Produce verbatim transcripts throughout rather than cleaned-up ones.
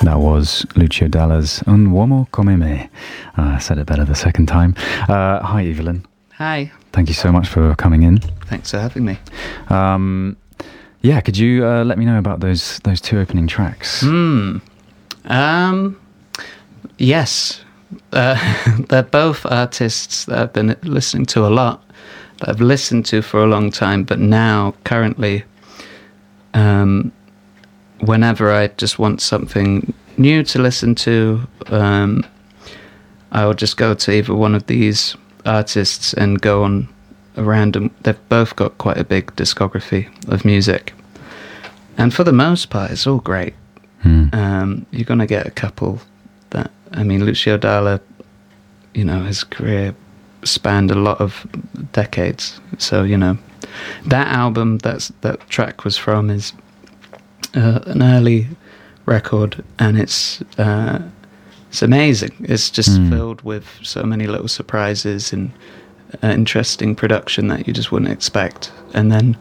That was Lucio Dalla's Un Uomo Come Me. Uh, I said it better the second time. Uh, hi, Evelyn. Hi. Thank you so much for coming in. Thanks for having me. Um, yeah, could you uh, let me know about those those two opening tracks? Hmm. Um. Yes. Uh, they're both artists that I've been listening to a lot, that I've listened to for a long time, but now, currently, um, whenever I just want something new to listen to, um, I'll just go to either one of these artists and go on a random... They've both got quite a big discography of music. And for the most part, it's all great. Hmm. Um, you're going to get a couple that... I mean, Lucio Dalla, you know, his career spanned a lot of decades. So, you know, that album that's, that track was from is uh, an early record, and it's uh, it's amazing. It's just mm. filled with so many little surprises and uh, interesting production that you just wouldn't expect. And then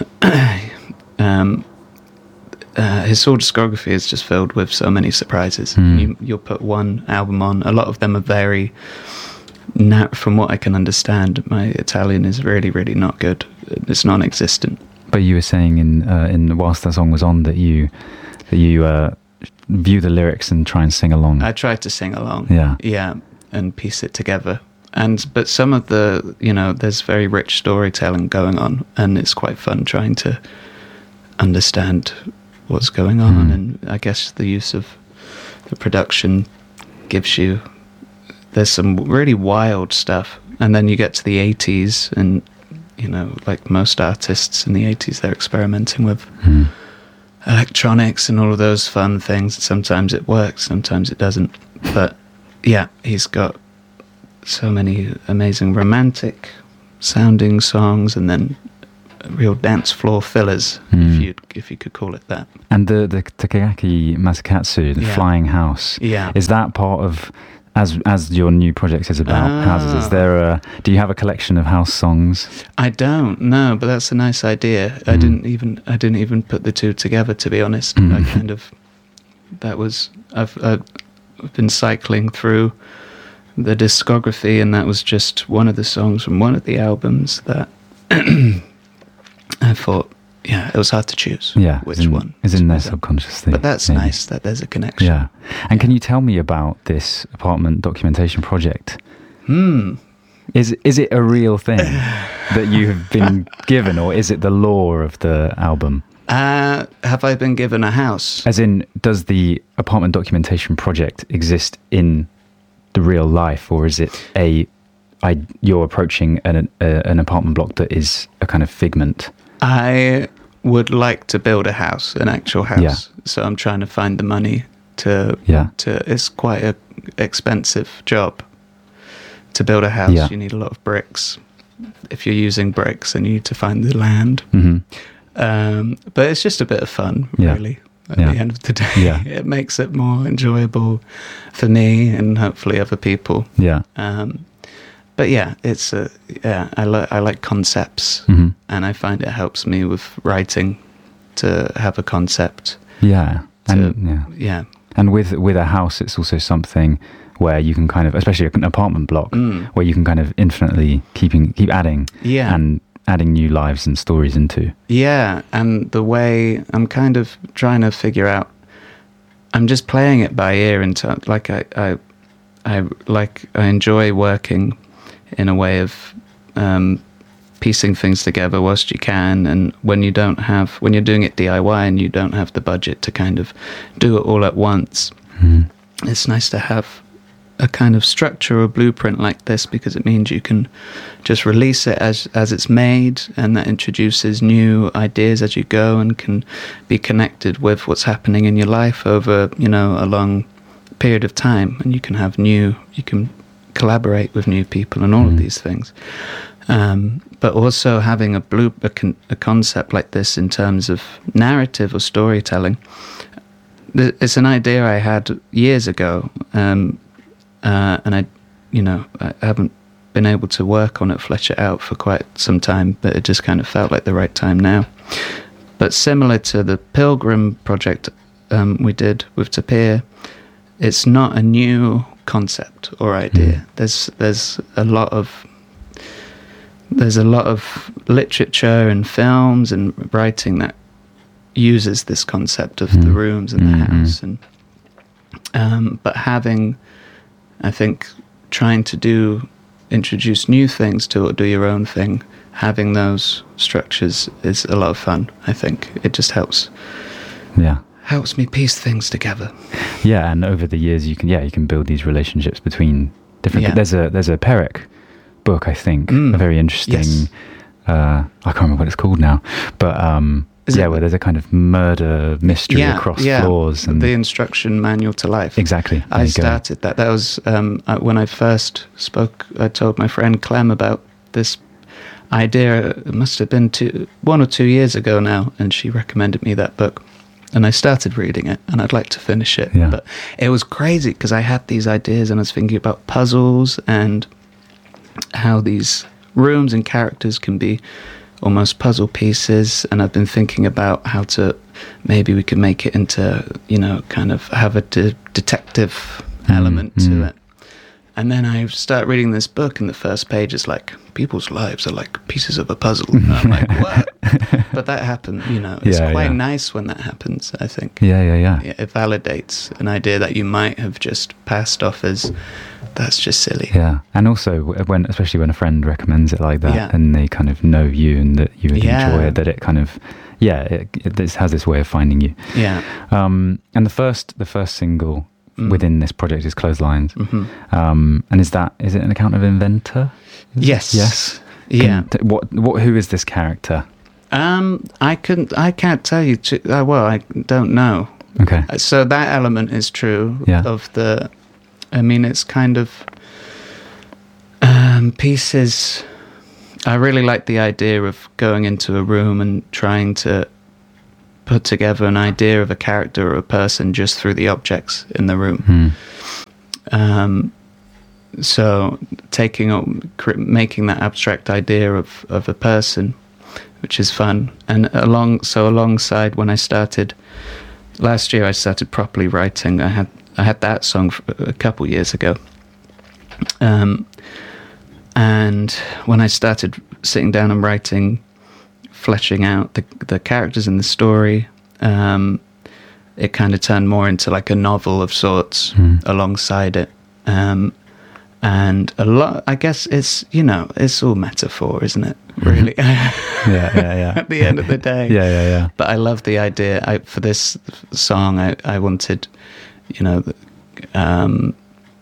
um, uh, his whole discography is just filled with so many surprises. Mm. You, you'll put one album on. A lot of them are very... Now, from what I can understand, my Italian is really, really not good. It's non-existent. But you were saying in uh, in whilst that song was on that you that you uh, view the lyrics and try and sing along. I try to sing along. Yeah, yeah, and piece it together. And but some of the, you know, there's very rich storytelling going on, and it's quite fun trying to understand what's going on. Mm. And I guess the use of the production gives you. There's some really wild stuff, and then you get to the eighties, and you know, like most artists in the eighties, they're experimenting with mm. electronics and all of those fun things. Sometimes it works, sometimes it doesn't. But yeah, he's got so many amazing romantic sounding songs, and then real dance floor fillers, mm. if you if you could call it that. And the the Takayaki Masakatsu, the yeah. Flying House, yeah, is that part of? As as your new project is about oh. houses, is there a, do you have a collection of house songs? I don't, no, but that's a nice idea. Mm. I didn't even I didn't even put the two together, to be honest. Mm. I kind of that was I've, I've been cycling through the discography, and that was just one of the songs from one of the albums that I thought, yeah, it was hard to choose. Yeah, which it's in, one is in there subconsciously. But that's maybe. Nice that there's a connection. Yeah, and can you tell me about this apartment documentation project? Hmm. Is is it a real thing that you have been given, or is it the lore of the album? Uh, have I been given a house? As in, does the apartment documentation project exist in the real life, or is it a I, you're approaching an a, an apartment block that is a kind of figment? I would like to build a house, an actual house. Yeah. So I'm trying to find the money to. Yeah. To it's quite a expensive job to build a house. Yeah. You need a lot of bricks. If you're using bricks, then you need to find the land. Mm-hmm. Um, but it's just a bit of fun, yeah. really. At yeah. the end of the day, yeah. it makes it more enjoyable for me and hopefully other people. Yeah. Um, But yeah, it's a yeah. I like I like concepts, mm-hmm. and I find it helps me with writing to have a concept. Yeah, to, and yeah, yeah. And with with a house, it's also something where you can kind of, especially an apartment block, mm. where you can kind of infinitely keeping keep adding, yeah, and adding new lives and stories into. Yeah, and the way I'm kind of trying to figure out, I'm just playing it by ear, and like I I I like I enjoy working in a way of um, piecing things together whilst you can, and when you don't have, when you're doing it D I Y and you don't have the budget to kind of do it all at once, mm. it's nice to have a kind of structure or blueprint like this, because it means you can just release it as as it's made, and that introduces new ideas as you go and can be connected with what's happening in your life over, you know, a long period of time, and you can have new, you can collaborate with new people and all mm. of these things. Um, but also having a blue a, con- a concept like this in terms of narrative or storytelling, th- it's an idea I had years ago, um, uh, and I, you know, I haven't been able to work on it, flesh it out for quite some time, but it just kind of felt like the right time now. But similar to the Pilgrim project um, we did with Tapir, it's not a new concept or idea. Mm. There's there's a lot of there's a lot of literature and films and writing that uses this concept of mm. the rooms and mm-hmm. the house, and um, but having, I think, trying to do introduce new things to it, do your own thing. Having those structures is a lot of fun. I think it just helps. Yeah. Helps me piece things together. Yeah, and over the years you can yeah you can build these relationships between different. Yeah. There's a there's a Perec book, I think, mm. a very interesting. Yes. Uh, I can't remember what it's called now, but um, Is yeah, it, where there's a kind of murder mystery yeah, across yeah. floors. And the instruction manual to life. Exactly. I started that. That was um, when I first spoke. I told my friend Clem about this idea. It must have been two, one or two years ago now, and she recommended me that book. And I started reading it, and I'd like to finish it. Yeah. But it was crazy because I had these ideas, and I was thinking about puzzles and how these rooms and characters can be almost puzzle pieces. And I've been thinking about how to maybe we could make it into, you know, kind of have a de- detective element mm, to mm. it. And then I start reading this book, and the first page is like, people's lives are like pieces of a puzzle. And I'm like, what? But that happened, you know. It's yeah, quite yeah. nice when that happens, I think. Yeah, yeah, yeah. It validates an idea that you might have just passed off as, that's just silly. Yeah, and also, when, especially when a friend recommends it like that, yeah. and they kind of know you and that you would yeah. enjoy it, that it kind of, yeah, it, it this has this way of finding you. Yeah. Um, and the first, the first single mm. within this project is Clotheslines. Mm-hmm. Um, and is that, is it an account of Inventor? Yes. Yes. Yeah. Can, what, what, who is this character? Um, I couldn't, I can't tell you to, uh, well, I don't know. Okay. So that element is true yeah. of the, I mean, it's kind of, um, pieces, I really like the idea of going into a room and trying to put together an idea of a character or a person just through the objects in the room. Hmm. Um, so taking up, making that abstract idea of, of a person, which is fun. And along, so alongside when I started, last year I started properly writing, I had, I had that song for a couple years ago. Um, and when I started sitting down and writing, fleshing out the the characters in the story, um, it kind of turned more into like a novel of sorts mm. alongside it. Um, and a lot, I guess it's, you know, it's all metaphor, isn't it? Really? yeah, yeah, yeah. At the end of the day. yeah, yeah, yeah. But I love the idea. I, for this song, I, I wanted, you know, um,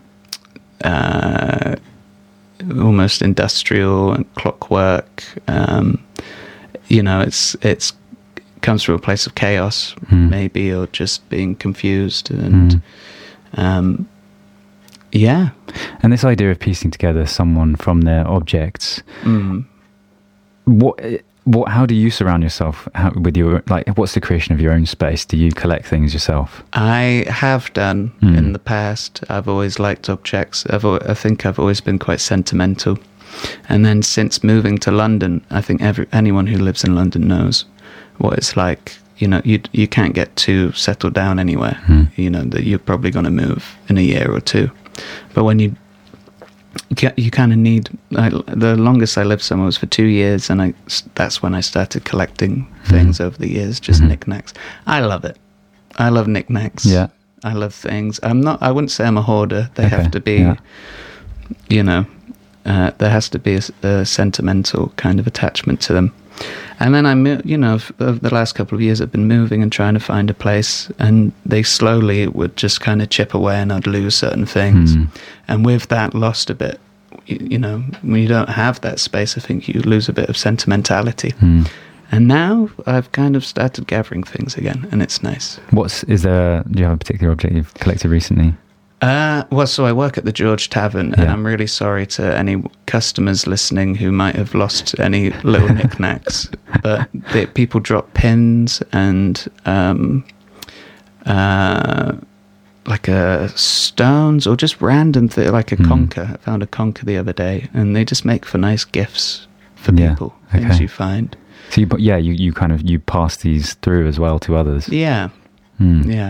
uh, almost industrial and clockwork. Um, you know, it's it's comes from a place of chaos, mm. maybe, or just being confused, and mm. um, yeah. And this idea of piecing together someone from their objects. Mm. What? What? How do you surround yourself how, with your, like? What's the creation of your own space? Do you collect things yourself? I have done mm. in the past. I've always liked objects. I've, I think I've always been quite sentimental. And then since moving to London, I think every anyone who lives in London knows what it's like. You know, you you can't get too settled down anywhere. Mm. You know that you're probably going to move in a year or two. But when you get, you kind of need. I, the longest I lived somewhere was for two years, and I that's when I started collecting things mm. over the years, just mm-hmm. knickknacks. I love it. I love knickknacks. Yeah, I love things. I'm not. I wouldn't say I'm a hoarder. They okay. have to be. Yeah. You know, uh, there has to be a, a sentimental kind of attachment to them. And then I, you know, over the last couple of years, I've been moving and trying to find a place, and they slowly would just kind of chip away, and I'd lose certain things. Mm. And with that, lost a bit. You, you know, when you don't have that space, I think you lose a bit of sentimentality. Mm. And now I've kind of started gathering things again, and it's nice. What's is there? Do you have a particular object you've collected recently? Uh, well, so I work at the George Tavern, and yeah. I'm really sorry to any customers listening who might have lost any little knickknacks. But the, people drop pins and um, uh, like a stones or just random thing, like a mm. conker. I found a conker the other day, and they just make for nice gifts for yeah. people. Okay. Things you find. So you, yeah, you, you kind of you pass these through as well to others. Yeah. Mm. Yeah.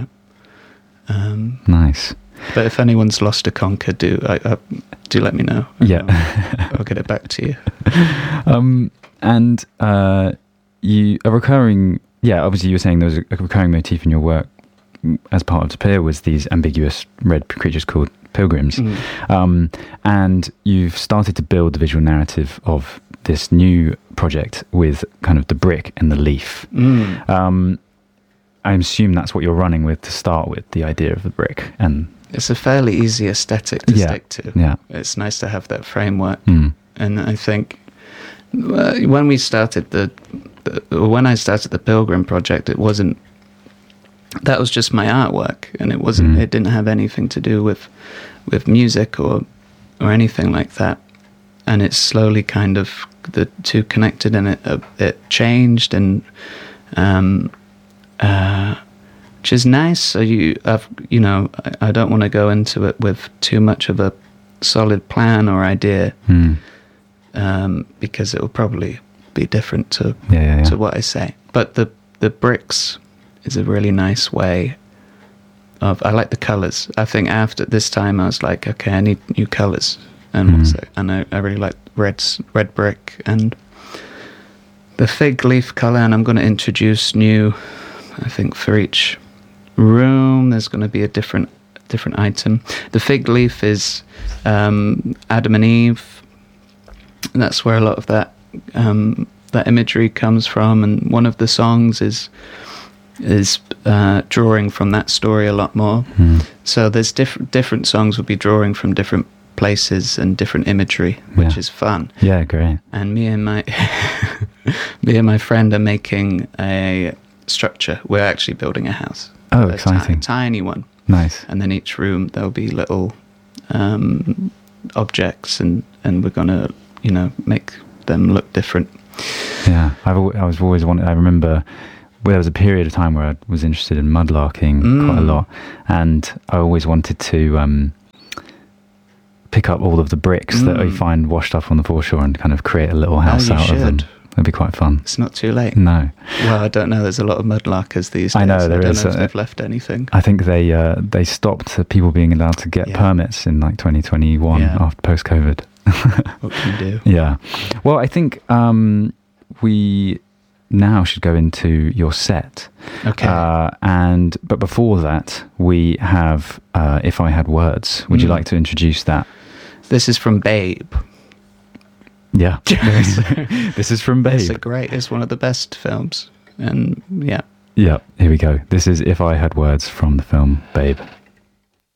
Um, nice. But if anyone's lost a conker, do I, I, do let me know. Yeah. I'll, I'll get it back to you. Um, and uh, you a recurring, yeah. Obviously, you were saying there was a, a recurring motif in your work as part of Tapir was these ambiguous red creatures called pilgrims. Mm. Um, and you've started to build the visual narrative of this new project with kind of the brick and the leaf. Mm. Um, I assume that's what you're running with to start with, the idea of the brick. And it's a fairly easy aesthetic to yeah, stick to. Yeah. It's nice to have that framework. Mm. And I think uh, when we started the, the, when I started the Pilgrim project, it wasn't, that was just my artwork, and it wasn't, mm. it didn't have anything to do with, with music or, or anything like that. And it's slowly kind of, the two connected, and it, uh, it changed, and, um, uh, which is nice. So you, I've, you know, I, I don't want to go into it with too much of a solid plan or idea, mm. um, because it will probably be different to yeah, yeah, yeah. to what I say. But the the bricks is a really nice way of. I like the colors. I think after this time, I was like, okay, I need new colors, and mm. also, and I, I really like red red brick and the fig leaf color. And I'm going to introduce new. I think for each room, there's going to be a different different item. The fig leaf is um, Adam and Eve. And that's where a lot of that um, that imagery comes from. And one of the songs is is uh, drawing from that story a lot more. Mm. So there's different different songs will be drawing from different places and different imagery, which yeah. is fun. Yeah, great. And me and my me and my friend are making a structure. We're actually building a house. Oh, a exciting. T- tiny one. Nice. And then each room there'll be little um, objects, and, and we're going to, you know, make them look different. Yeah, I've I was always wanted, I remember well, there was a period of time where I was interested in mudlarking mm. quite a lot, and I always wanted to um, pick up all of the bricks mm. that you find washed up on the foreshore and kind of create a little house oh, out should. of them. It'd be quite fun. It's not too late. No. Well, I don't know. There's a lot of mudlarkers these days. I know there I don't is. know if uh, they've left anything. I think they uh, they stopped uh, people being allowed to get yeah. permits in like twenty twenty-one yeah. after post-COVID. What can you do? Yeah. Well, I think um, we now should go into your set. Okay. Uh, and but before that, we have uh, If I Had Words. Would mm. you like to introduce that? This is from Babe. Yeah. This is from Babe. It's a great, it's one of the best films. And yeah. Yeah, here we go. This is If I Had Words from the film Babe.